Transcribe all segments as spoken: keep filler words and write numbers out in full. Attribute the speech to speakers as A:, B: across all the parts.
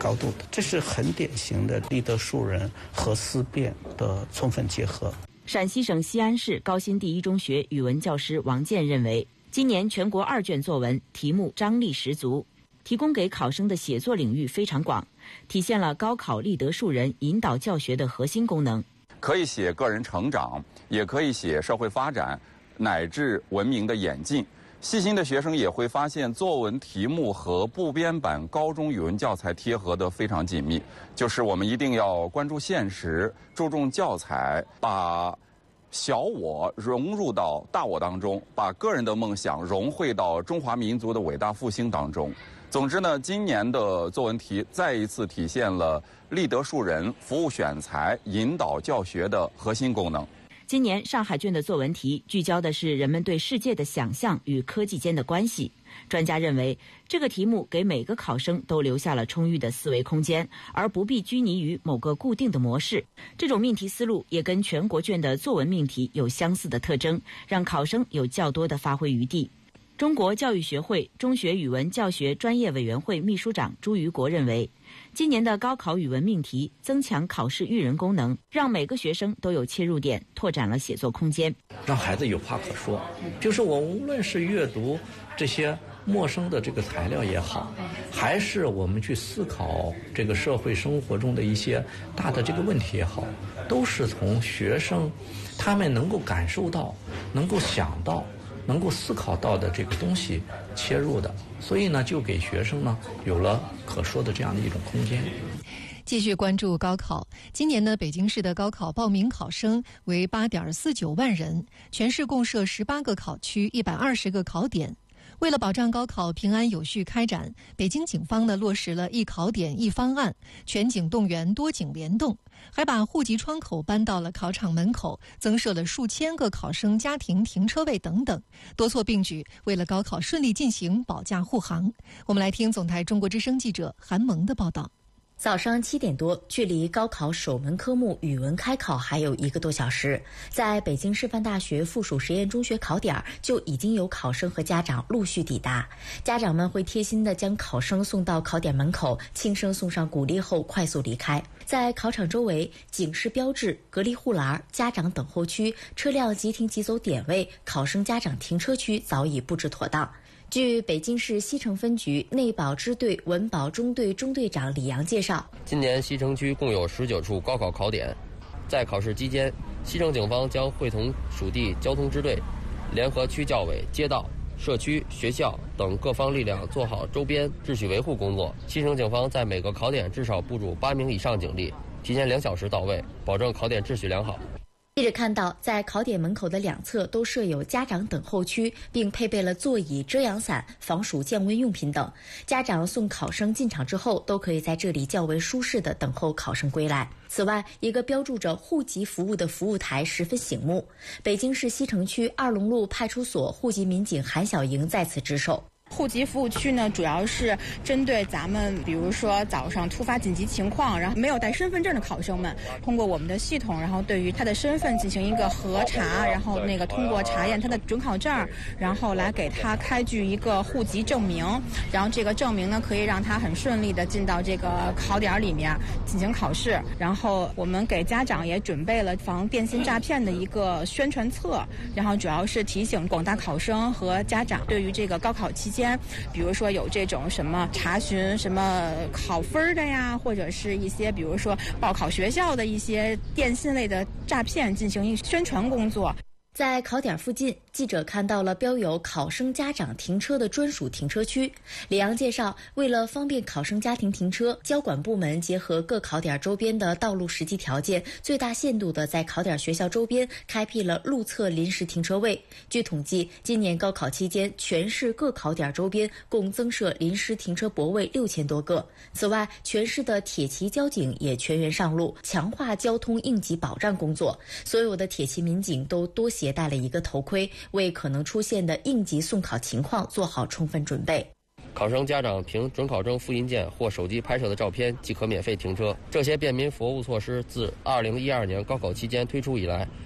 A: 高度的，这是很典型的立德树人和思辨的充分结合。
B: 陕西省西安市高新第一中学语文教师王健认为，今年全国二卷作文题目张力十足，提供给考生的写作领域非常广，体现了高考立德树人引导教学的核心功能。
C: 可以写个人成长，也可以写社会发展，乃至文明的演进。细心的学生也会发现，作文题目和部编版高中语文教材贴合得非常紧密。就是我们一定要关注现实，注重教材，把小我融入到大我当中，把个人的梦想融汇到中华民族的伟大复兴当中。总之呢，今年的作文题再一次体现了立德树人、服务选材、引导教学的核心功能。
B: 今年上海卷的作文题聚焦的是人们对世界的想象与科技间的关系。专家认为，这个题目给每个考生都留下了充裕的思维空间，而不必拘泥于某个固定的模式。这种命题思路也跟全国卷的作文命题有相似的特征，让考生有较多的发挥余地。中国教育学会中学语文教学专业委员会秘书长朱于国认为，今年的高考语文命题增强考试育人功能，让每个学生都有切入点，拓展了写作空间，
D: 让孩子有话可说。就是我无论是阅读这些陌生的这个材料也好，还是我们去思考这个社会生活中的一些大的这个问题也好，都是从学生他们能够感受到、能够想到、能够思考到的这个东西切入的，所以呢，就给学生呢有了可说的这样的一种空间。
E: 继续关注高考，今年呢，北京市的高考报名考生为八点四九万人，全市共设十八个考区，一百二十个考点。为了保障高考平安有序开展，北京警方呢落实了一考点一方案，全警动员，多警联动，还把户籍窗口搬到了考场门口，增设了数千个考生家庭停车位等等，多措并举，为了高考顺利进行保驾护航。我们来听总台中国之声记者韩萌的报道。
F: 早上七点多，距离高考首门科目语文开考还有一个多小时，在北京师范大学附属实验中学考点就已经有考生和家长陆续抵达。家长们会贴心地将考生送到考点门口，轻声送上鼓励后快速离开。在考场周围，警示标志、隔离护栏、家长等候区、车辆即停即走点位、考生家长停车区早已布置妥当。据北京市西城分局内保支队文保中队中队长李阳介绍，
G: 今年西城区共有十九处高考考点，在考试期间，西城警方将会同属地交通支队，联合区教委、街道、社区、学校等各方力量做好周边秩序维护工作。西城警方在每个考点至少部署八名以上警力，提前两小时到位，保证考点秩序良好。
F: 记者看到，在考点门口的两侧都设有家长等候区，并配备了座椅、遮阳伞、防暑降温用品等。家长送考生进场之后，都可以在这里较为舒适地等候考生归来。此外，一个标注着户籍服务的服务台十分醒目。北京市西城区二龙路派出所户籍民警韩小莹在此值守。
H: 户籍服务区呢，主要是针对咱们，比如说早上突发紧急情况，然后没有带身份证的考生们，通过我们的系统，然后对于他的身份进行一个核查，然后那个通过查验他的准考证，然后来给他开具一个户籍证明，然后这个证明呢，可以让他很顺利的进到这个考点里面进行考试。然后我们给家长也准备了防电信诈骗的一个宣传册，然后主要是提醒广大考生和家长，对于这个高考期间，比如说有这种什么查询什么考分的呀，或者是一些比如说报考学校的一些电信类的诈骗进行一宣传工作。
F: 在考点附近，记者看到了标有考生家长停车的专属停车区。李阳介绍，为了方便考生家庭停车，交管部门结合各考点周边的道路实际条件，最大限度地在考点学校周边开辟了路侧临时停车位。据统计，今年高考期间，全市各考点周边共增设临时停车泊位六千多个。此外，全市的铁骑交警也全员上路，强化交通应急保障工作。所有的铁骑民警都多携带了一个头盔，为可能出现的应急送考情况做好充分准备。
G: 考生家长凭准考证复印件或手机拍摄的照片即可免费停车。这些便民服务措施自二零一二年高考期间推出以来，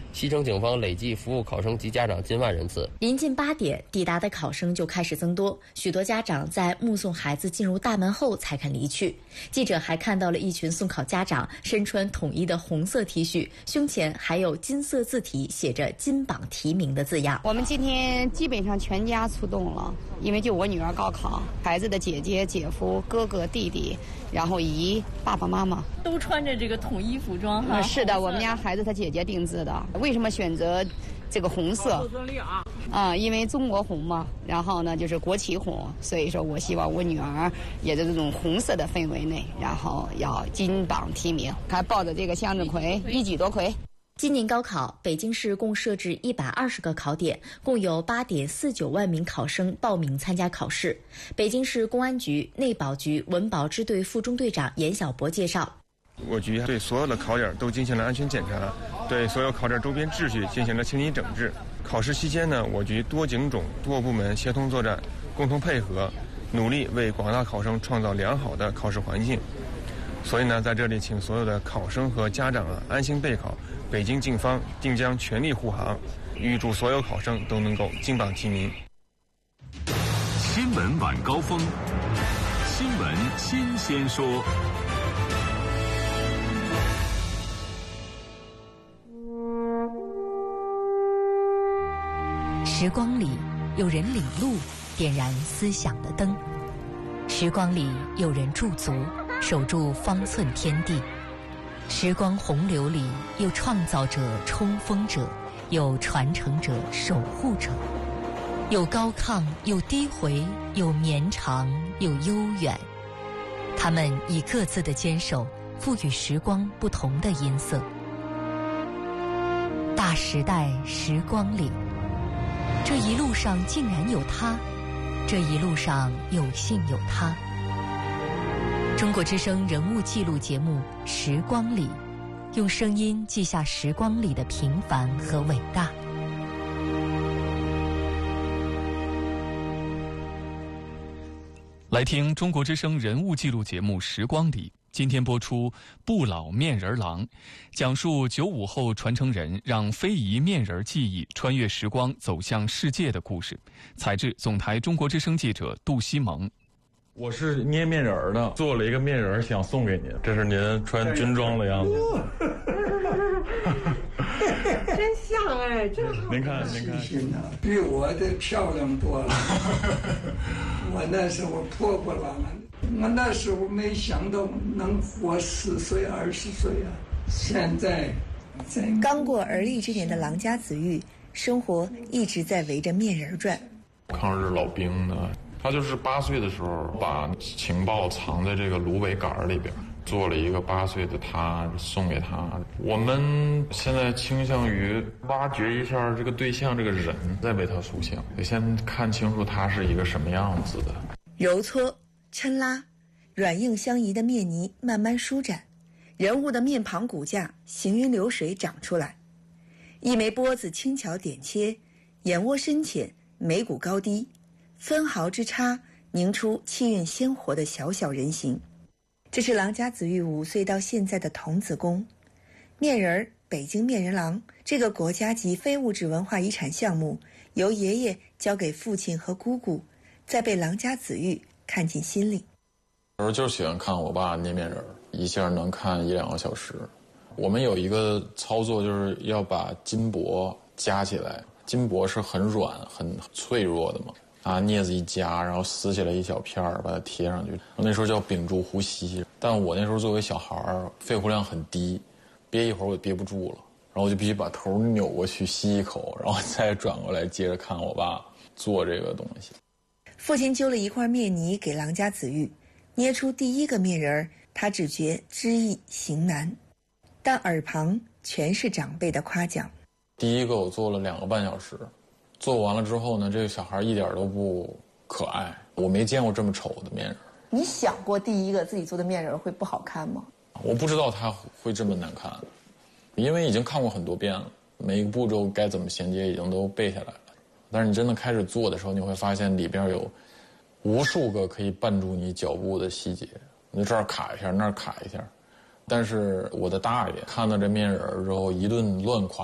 G: 西城警方累计服务考生及家长近万人次。
F: 临近八点，抵达的考生就开始增多，许多家长在目送孩子进入大门后才肯离去。记者还看到了一群送考家长身穿统一的红色 T 恤，胸前还有金色字体写着金榜题名的字样。
I: 我们今天基本上全家出动了，因为就我女儿高考，孩子的姐姐、姐夫、哥哥、弟弟，然后姨、爸爸妈妈
J: 都穿着这个统一服装哈。
I: 是的，我们家孩子他姐姐定制的。为什么选择这个红色？啊，因为中国红嘛，然后呢就是国旗红，所以说我希望我女儿也在这种红色的氛围内，然后要金榜题名，还抱着这个向日葵，一举夺魁。
F: 今年高考，北京市共设置一百二十个考点，共有八点四九万名考生报名参加考试。北京市公安局内保局文保支队副中队长严小博介绍，
K: 我局对所有的考点都进行了安全检查，对所有考点周边秩序进行了清理整治。考试期间呢，我局多警种多部门协同作战，共同配合，努力为广大考生创造良好的考试环境。所以呢，在这里请所有的考生和家长啊安心备考。北京警方定将全力护航，预祝所有考生都能够金榜题名。
L: 新闻晚高峰，新闻新鲜说。
M: 时光里有人领路，点燃思想的灯；时光里有人驻足，守住方寸天地。时光洪流里有创造者、冲锋者，有传承者、守护者，有高亢，有低回，有绵长，有悠远。他们以各自的坚守，赋予时光不同的音色。大时代时光里，这一路上竟然有他，这一路上有幸有他。中国之声人物记录节目《时光里》，用声音记下时光里的平凡和伟大。
N: 来听中国之声人物记录节目《时光里》，今天播出《不老面人郎》，讲述九五后传承人让非遗面人技艺穿越时光走向世界的故事。采制总台中国之声记者杜西蒙。
O: 我是捏面人的，做了一个面人想送给您，这是您穿军装的样子。
P: 真像哎，真好。
O: 您看，您看，
P: 比我的漂亮多了。我那时候破破烂烂的，我那时候没想到能活十岁、二十岁啊！现在，
Q: 刚过而立之年的郎家子玉，生活一直在围着面人转。
O: 抗日老兵呢？他就是八岁的时候把情报藏在这个芦苇杆里边，做了一个八岁的他送给他。我们现在倾向于挖掘一下这个对象这个人，再为他塑像，得先看清楚他是一个什么样子的。
Q: 揉搓、抻拉，软硬相宜的面泥慢慢舒展，人物的面庞骨架行云流水长出来。一枚钵子轻巧点切，眼窝深浅，眉骨高低，分毫之差凝出气韵鲜活的小小人形。这是郎家子玉五岁到现在的童子功。面人儿北京面人郎这个国家级非物质文化遗产项目，由爷爷交给父亲和姑姑，再被郎家子玉看进心里。
O: 有时候就喜欢看我爸捏面人，一下能看一两个小时。我们有一个操作，就是要把金箔夹起来，金箔是很软很脆弱的嘛，拿镊子一夹，然后撕下来一小片儿，把它贴上去。那时候叫屏住呼吸，但我那时候作为小孩儿，肺活量很低，憋一会儿我憋不住了，然后我就必须把头扭过去吸一口，然后再转过来接着看我爸做这个东西。
Q: 父亲揪了一块面泥给郎家子玉，捏出第一个面人，他只觉知易行难，但耳旁全是长辈的夸奖。
O: 第一个我做了两个半小时，做完了之后呢，这个小孩一点都不可爱，我没见过这么丑的面人。
Q: 你想过第一个自己做的面人会不好看吗？
O: 我不知道他会这么难看，因为已经看过很多遍了，每一个步骤该怎么衔接已经都背下来了。但是你真的开始做的时候，你会发现里边有无数个可以绊住你脚步的细节，你这儿卡一下，那儿卡一下。但是我的大爷看到这面人之后一顿乱夸，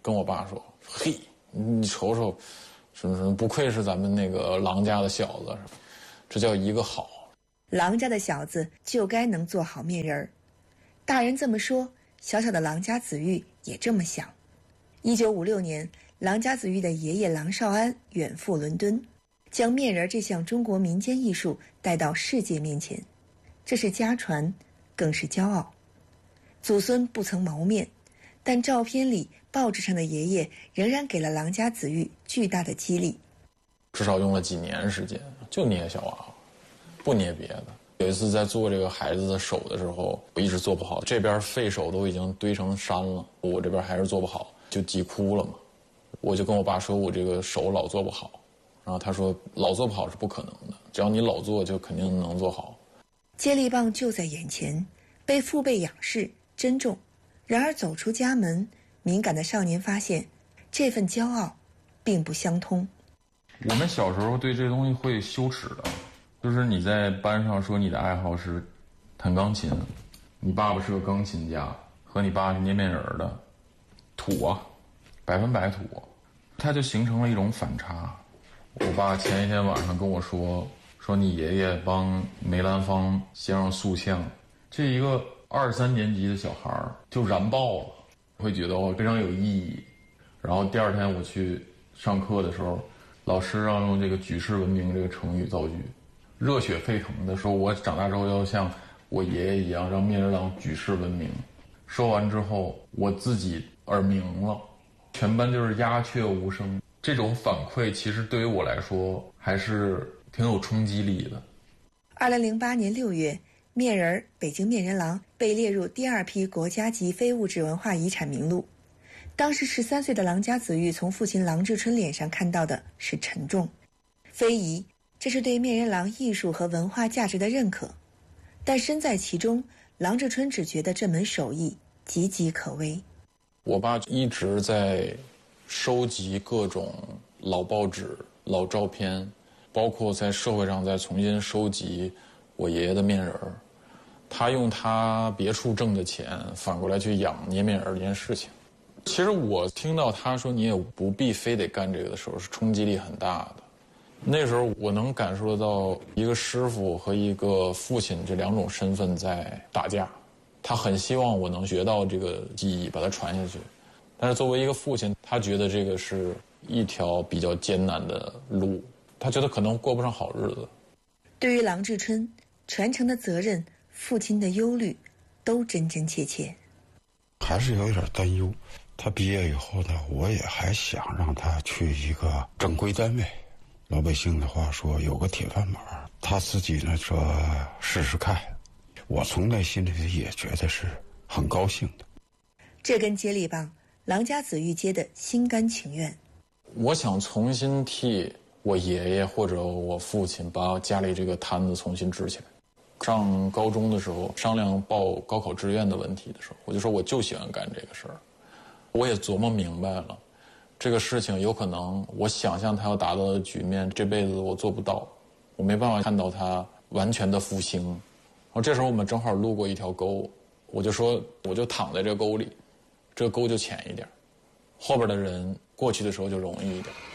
O: 跟我爸说：“嘿，你瞅瞅，什么什么，不愧是咱们那个郎家的小子，这叫一个好。
Q: 郎家的小子就该能做好面人儿。”大人这么说，小小的郎家子玉也这么想。一九五六年，郎家子玉的爷爷郎绍安远赴伦敦，将面人这项中国民间艺术带到世界面前，这是家传，更是骄傲。祖孙不曾谋面，但照片里、报纸上的爷爷仍然给了郎家子玉巨大的激励。
O: 至少用了几年时间，就捏小娃娃，不捏别的。有一次在做这个孩子的手的时候，我一直做不好，这边废手都已经堆成山了，我这边还是做不好，就急哭了嘛。我就跟我爸说，我这个手老做不好，然后他说老做不好是不可能的，只要你老做就肯定能做好。
Q: 接力棒就在眼前，被父辈仰视珍重，然而走出家门，敏感的少年发现这份骄傲并不相通。
O: 我们小时候对这东西会羞耻的，就是你在班上说你的爱好是弹钢琴，你爸爸是个钢琴家，和你爸是捏面人的，土啊，百分百土，它就形成了一种反差。我爸前一天晚上跟我说，说你爷爷帮梅兰芳先生塑像，这一个二三年级的小孩就燃爆了，会觉得我非常有意义。然后第二天我去上课的时候，老师让用这个举世闻名这个成语造句，热血沸腾的说，我长大之后要像我爷爷一样让面人郎举世闻名。说完之后，我自己耳鸣了，全班就是鸦雀无声。这种反馈其实对于我来说还是挺有冲击力的。
Q: 二零零八年六月，面人北京面人郎被列入第二批国家级非物质文化遗产名录。当时十三岁的郎家子玉从父亲郎志春脸上看到的是沉重，非遗，这是对面人郎艺术和文化价值的认可。但身在其中，郎志春只觉得这门手艺岌岌可危。
O: 我爸一直在收集各种老报纸、老照片，包括在社会上再重新收集我爷爷的面人儿。他用他别处挣的钱反过来去养捏面人儿这件事情。其实我听到他说你也不必非得干这个的时候，是冲击力很大的。那时候我能感受到一个师傅和一个父亲这两种身份在打架。他很希望我能学到这个技艺，把它传下去。但是作为一个父亲，他觉得这个是一条比较艰难的路，他觉得可能过不上好日子。
Q: 对于郎志春，传承的责任、父亲的忧虑，都真真切切。
R: 还是有点担忧。他毕业以后呢，我也还想让他去一个正规单位。老百姓的话说，有个铁饭碗。他自己呢说试试看。我从内心里也觉得是很高兴的。
Q: 这根接力棒，郎家子玉接的心甘情愿。
O: 我想重新替我爷爷或者我父亲把家里这个摊子重新支起来。上高中的时候，商量报高考志愿的问题的时候，我就说我就喜欢干这个事儿。我也琢磨明白了，这个事情有可能我想象他要达到的局面，这辈子我做不到，我没办法看到他完全的复兴。然后这时候我们正好路过一条沟，我就说我就躺在这个沟里，这个沟就浅一点，后边的人过去的时候就容易一点。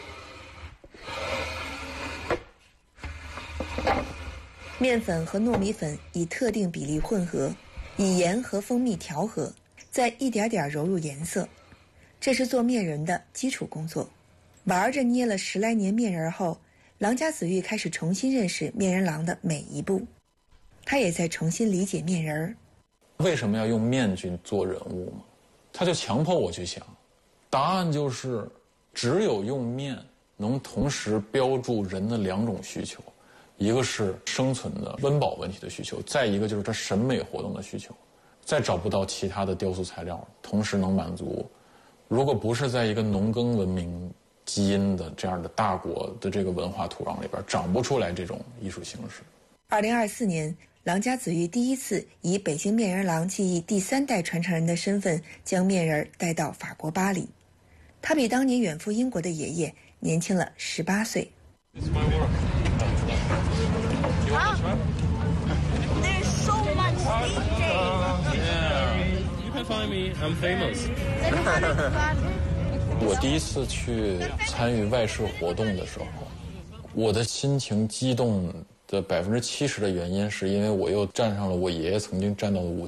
Q: 面粉和糯米粉以特定比例混合，以盐和蜂蜜调和，再一点点揉入颜色，这是做面人的基础工作。玩着捏了十来年面人后，郎家子玉开始重新认识面人郎的每一步，他也在重新理解面人。
O: 为什么要用面去做人物吗？他就强迫我去想，答案就是只有用面能同时标注人的两种需求，一个是生存的温饱问题的需求，再一个就是他审美活动的需求。再找不到其他的雕塑材料同时能满足。如果不是在一个农耕文明基因的这样的大国的这个文化土壤里边，长不出来这种艺术形式。
Q: 二零二四年，郎家子玉第一次以北京面人郎技艺第三代传承人的身份，将面人带到法国巴黎。他比当年远赴英国的爷爷年轻了十八岁。
S: Find me, I'm famous.
O: 我第一次去参与外事活动的时候，我的心情激动的百分之七十的原因，是因为我又站上了我爷爷曾经站到的舞